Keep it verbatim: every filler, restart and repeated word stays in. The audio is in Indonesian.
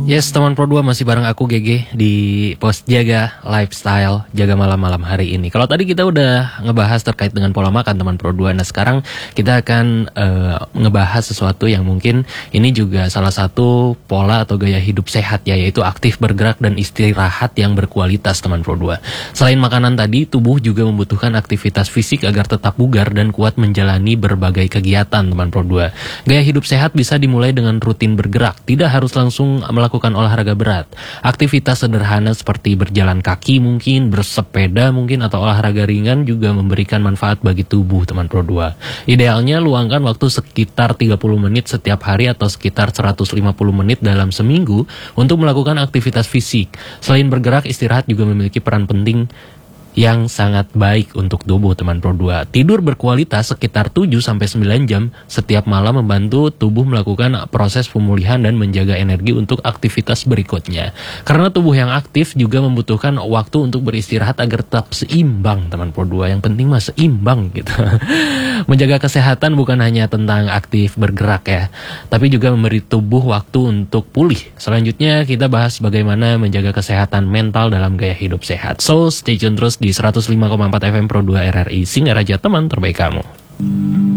Yes, teman Pro dua masih bareng aku G G di Pos Jaga Lifestyle, jaga malam-malam hari ini. Kalau tadi kita udah ngebahas terkait dengan pola makan teman Pro dua. Nah, sekarang kita akan uh, ngebahas sesuatu yang mungkin ini juga salah satu pola atau gaya hidup sehat ya, yaitu aktif bergerak dan istirahat yang berkualitas teman Pro dua. Selain makanan tadi, tubuh juga membutuhkan aktivitas fisik agar tetap bugar dan kuat menjalani berbagai kegiatan teman Pro dua. Gaya hidup sehat bisa dimulai dengan rutin bergerak, tidak harus langsung melakukan melakukan olahraga berat. Aktivitas sederhana seperti berjalan kaki mungkin, bersepeda mungkin, atau olahraga ringan juga memberikan manfaat bagi tubuh teman Pro dua. Idealnya luangkan waktu sekitar tiga puluh menit setiap hari atau sekitar seratus lima puluh menit dalam seminggu untuk melakukan aktivitas fisik. Selain bergerak, istirahat juga memiliki peran penting yang sangat baik untuk tubuh teman Pro dua. Tidur berkualitas sekitar tujuh sampai sembilan jam setiap malam membantu tubuh melakukan proses pemulihan dan menjaga energi untuk aktivitas berikutnya. Karena tubuh yang aktif juga membutuhkan waktu untuk beristirahat agar tetap seimbang teman Pro dua. Yang penting mah seimbang gitu. Menjaga kesehatan bukan hanya tentang aktif bergerak ya, tapi juga memberi tubuh waktu untuk pulih. Selanjutnya kita bahas bagaimana menjaga kesehatan mental dalam gaya hidup sehat. So stay tune terus di seratus lima koma empat F M Pro dua R R I Singaraja, teman terbaik kamu.